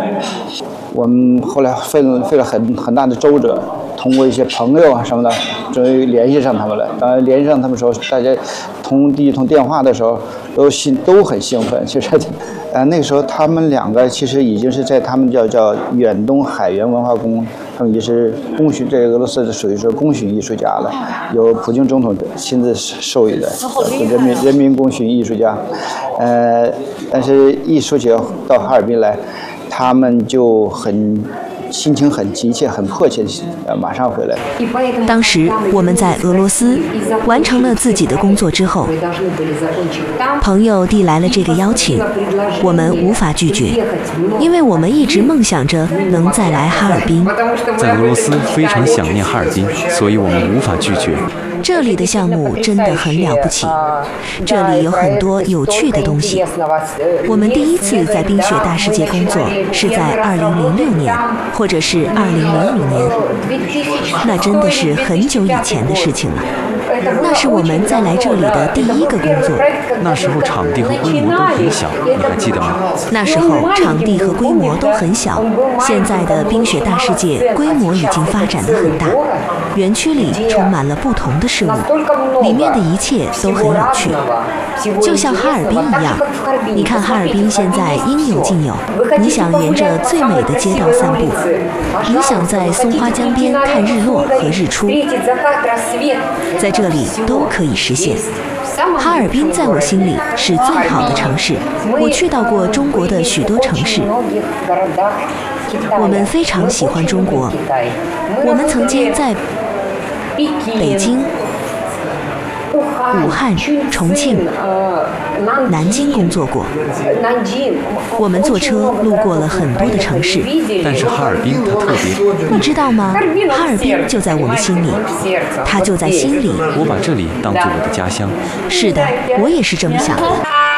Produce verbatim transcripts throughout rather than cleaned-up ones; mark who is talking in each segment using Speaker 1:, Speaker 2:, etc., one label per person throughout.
Speaker 1: 我们后来费了费了很很大的周折，通过一些朋友啊什么的，终于联系上他们了。当然联系上他们的时候，大家通第一通电话的时候都兴都很兴奋。其实，呃，那个时候他们两个其实已经是在他们叫叫远东海员文化宫，他们已经是功勋，在俄罗斯是属于是功勋艺术家了，由普京总统亲自授予的人民人民功勋艺术家。呃，但是一说起到哈尔滨来，他们就很心情很急切、很迫切，呃，马上回来。
Speaker 2: 当时我们在俄罗斯完成了自己的工作之后，朋友递来了这个邀请，我们无法拒绝，因为我们一直梦想着能再来哈尔滨。
Speaker 3: 在俄罗斯非常想念哈尔滨，所以我们无法拒绝。
Speaker 2: 这里的项目真的很了不起，这里有很多有趣的东西。我们第一次在冰雪大世界工作是在二零零六年，或者是二零零五年，那真的是很久以前的事情了。那是我们在来这里的第一个工作。
Speaker 3: 那时候场地和规模都很小，你还记得吗？
Speaker 2: 那时候场地和规模都很小，现在的冰雪大世界规模已经发展得很大，园区里充满了不同的事物，里面的一切都很有趣，就像哈尔滨一样。你看哈尔滨现在应有尽有，你想沿着最美的街道散步，你想在松花江边看日落和日出，在这里都可以实现。哈尔滨在我心里是最好的城市，我去到过中国的许多城市，我们非常喜欢中国。我们曾经在北京、武汉、重庆、南京工作过，我们坐车路过了很多的城市，
Speaker 3: 但是哈尔滨它特别，
Speaker 2: 你知道吗？哈尔滨就在我们心里，它就在心里。
Speaker 3: 我把这里当作我的家乡。
Speaker 2: 是的，我也是这么想的。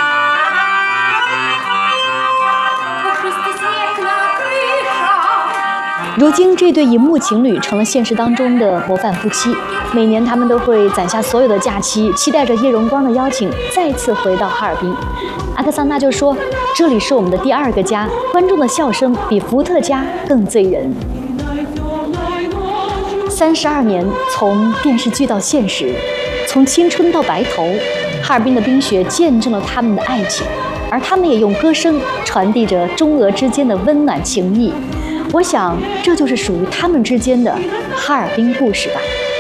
Speaker 4: 如今，这对荧幕情侣成了现实当中的模范夫妻。每年，他们都会攒下所有的假期，期待着叶荣光的邀请，再次回到哈尔滨。阿克桑娜就说：“这里是我们的第二个家。”观众的笑声比伏特加更醉人。三十二年，从电视剧到现实，从青春到白头，哈尔滨的冰雪见证了他们的爱情，而他们也用歌声传递着中俄之间的温暖情谊。我想，这就是属于他们之间的哈尔滨故事吧。